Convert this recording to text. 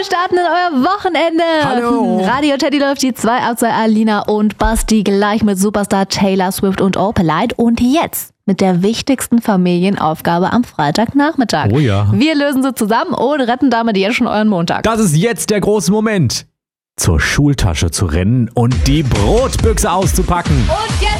starten in euer Wochenende. Hallo. Radio Teddy läuft die 2 aus Alina und Basti gleich mit Superstar Taylor Swift und Opalite. Und jetzt mit der wichtigsten Familienaufgabe am Freitagnachmittag. Oh ja. Wir lösen sie zusammen und retten damit jetzt schon euren Montag. Das ist jetzt der große Moment. Zur Schultasche zu rennen und die Brotbüchse auszupacken. Und jetzt